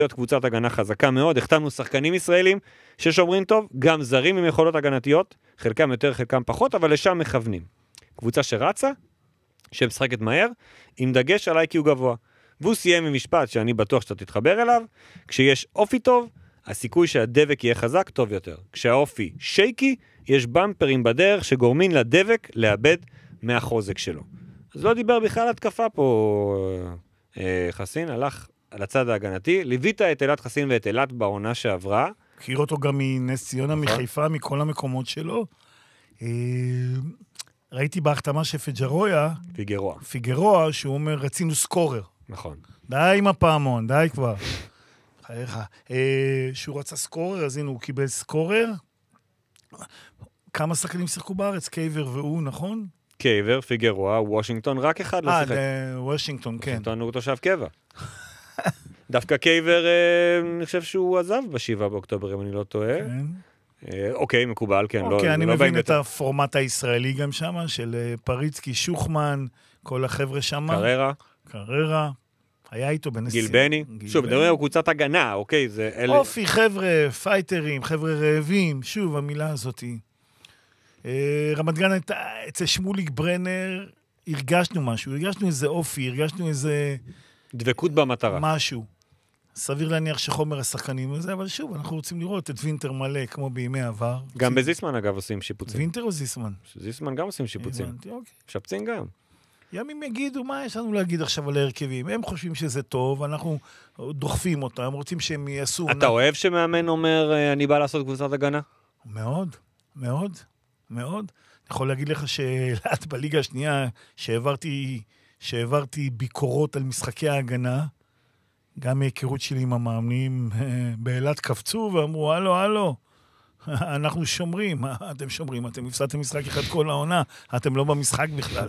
להיות קבוצת הגנה חזקה מאוד, החתמנו שחקנים ישראלים ששומרים טוב, גם זרים עם יכולות הגנתיות, חלקם יותר, חלקם פחות, אבל לשם מכוונים. קבוצה שרצה, שמשחקת מהר, עם דגש על IQ גבוה. והוא סיים עם משפט שאני בטוח שאתה תתחבר אליו, כשיש אופי טוב, הסיכוי שהדבק יהיה חזק טוב יותר. כשהאופי שייקי, יש במפרים בדרך שגורמים לדבק לאבד מהחוזק שלו. אז לא דיבר בכלל התקפה פה חסין, הלך על הצד ההגנתי, ליווית את אלת חסין ואת אלת בעונה שעברה. הכיר אותו גם מנס ציונה, מחיפה, מכל המקומות שלו. ראיתי בהחתמה של פיגרואה, שהוא אומר, רצינו סקורר. נכון. די עם הפעמון, די כבר. חייך. שהוא רצה סקורר, אז הנה הוא קיבל סקורר. כמה שחקנים שיחקו בארץ? קייבר והוא, נכון? קייבר, פיגרואה, וושינגטון, רק אחד לא שיחק. וושינגטון, כן. וושינגטון הוא תושב קבע. דווקא קייבר, אני חושב שהוא עזב ב7 באוקטובר, אם אני לא טועה. כן. אוקיי, מקובל, כן. אוקיי, אני מבין את הפורמט הישראלי גם שם, של פריצקי, שוחמן, כל החבר'ה שם. קררה. היה איתו בנס ציונה. גיל בני. שוב, מדברים על קבוצת הגנה, אוקיי? אופי, חבר'ה, פייטרים, חבר'ה רעבים. שוב, המילה הזאת. רמת גן, אצל שמוליק ברנר, הרגשנו משהו. הרגשנו איזה אופי, הרגשנו איזה... דבקות במטרה. משהו. סביר להניח שחומר השחקנים הזה, אבל שוב, אנחנו רוצים לראות את וינטר מלא, כמו בימי עבר. גם בזיסמן, אגב, עושים שיפוצים. וינטר או זיסמן? זיסמן גם עושים שיפוצים. שפצים גם. ימים יגידו, מה יש לנו להגיד עכשיו על ההרכבים? הם חושבים שזה טוב, אנחנו דוחפים אותם, הם רוצים שהם יעשו... אתה אוהב שמאמן אומר, אני בא לעשות קבוצת הגנה? מאוד, מאוד, מאוד. אני יכול להגיד לך שלאט בליגה השנייה, שהעברתי ביקורות על משחקי ההגנה, גם מהיכרות שלי עם המאמנים, באילת קפצו ואמרו, הלו, אנחנו שומרים. אתם שומרים, אתם הפסדתם משחק אחד כל העונה, אתם לא במשחק בכלל.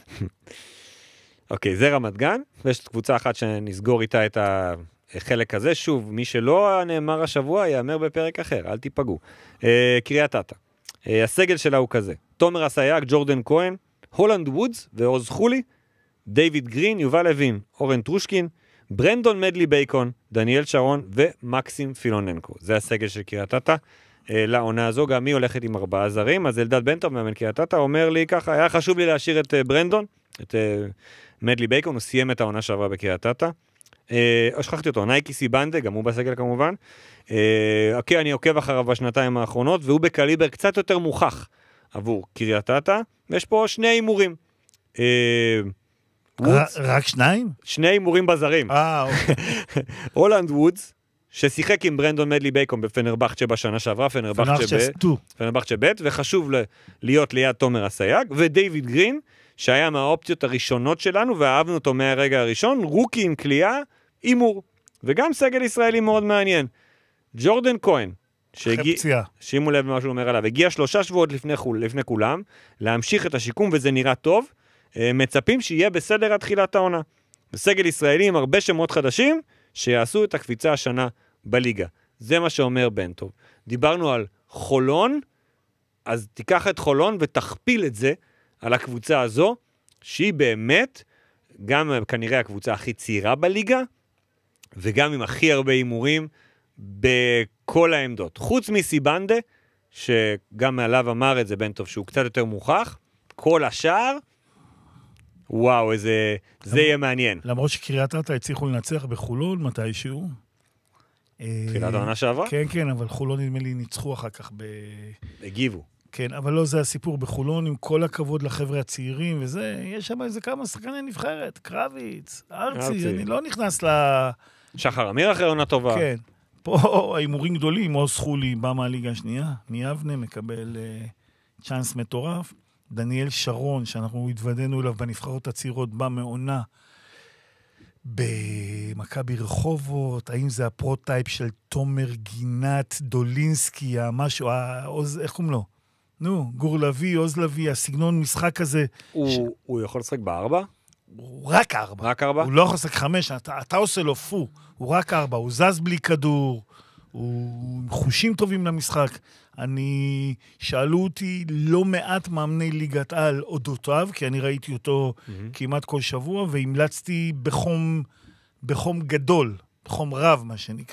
אוקיי, זה רמת גן, ויש קבוצה אחת שנסגור איתה את החלק הזה. שוב, מי שלא נאמר השבוע, יאמר בפרק אחר, אל תיפגעו. קריית אתא. הסגל שלה הוא כזה. תומר אסייג, ג'ורדן כהן, הולנד וודס ועוז חולי, דיוויד גרין, יובל לוין, אורן טרושקין, ברנדון מדלי בייקון, דניאל שרון ומקסים פילוננקו. זה הסגל של קריית אתא. לעונה הזו, גם היא הולכת עם 4 זרים, אז אלדד בן טוב מאמן קריית אתא אומר לי ככה, היה חשוב לי להשאיר את ברנדון, את מדלי בייקון, הוא סיים את העונה שעברה בקריית אתא. שכחתי אותו, נייקי סיבנדה, גם הוא בסגל כמובן. אוקיי, אני עוקב אחריו בשנתיים האחרונות, והוא בקליבר קצת יותר מוכח עבור קריית אתא, ויש פה 2 הימורים. רק 2? 2 הימורים בזרים. אוקיי. הולנד וודס, ששיחק עם ברנדון מדלי בייקון בפנרבחצ'ה בשנה שעברה, פנרבחצ'ה ב', וחשוב להיות ליד תומר אסייג, ודייוויד גרין, שהיה מהאופציות הראשונות שלנו, ואהבנו אותו מהרגע הראשון, רוקי עם קליעה, אימור, וגם סגל ישראלי מאוד מעניין. ג'ורדן כהן, שימו לב מה שהוא אומר עליו, הגיע 3 שבועות לפני כולם, להמשיך את השיקום, וזה נראה טוב, מצפים שיהיה בסדר עד תחילת העונה. בסגל ישראלי עם הרבה שמות חדשים, שיעשו את הקפיצה השנה בליגה. זה מה שאומר בן טוב. דיברנו על חולון, אז תיקח את חולון ותכפיל את זה על הקבוצה הזו, שהיא באמת, גם כנראה הקבוצה הכי צעירה בליגה, וגם עם הכי הרבה אימורים בכל העמדות. חוץ מסיבנדה, שגם מעליו אמר את זה בן טוב, שהוא קצת יותר מוכח, כל השאר, וואו, זה יהיה מעניין. למרות שקריית אתא הצליחו לנצח בחולון מתישהו. תחילת העונה שעברה? כן, כן, אבל חולון נדמה לי ניצחו אחר כך הגיבו. כן, אבל לא זה הסיפור בחולון, עם כל הכבוד לחבר'ה הצעירים וזה, יש שם איזה כמה שחקני נבחרת, קרביץ, ארצי, אני לא נכנס שחר אמיר אחרי עונה טובה. כן, פה האימורים גדולים, עוז חולי בא מהליגה השנייה, מיבנה מקבל צ'אנס מטורף, דניאל שרון, שאנחנו התוודענו אליו בנבחרות הצעירות, בא מעונה במכבי רחובות, האם זה הפרוטייפ של תומר גינת, דולינסקי, משהו, איך קוראים לו? נו, גור לוי, עוז לוי, הסגנון משחק הזה. הוא יכול לשחק ב4? הוא רק 4. רק 4? הוא לא יכול לשחק 5, אתה עושה לו פו, הוא רק 4, הוא זז בלי כדור, הוא עם חושים טובים למשחק. שאלו אותי לא מעט מאמני ליגת על אודותיו, כי אני ראיתי אותו כמעט כל שבוע, והמלצתי בחום גדול, בחום רב מה שנקרא.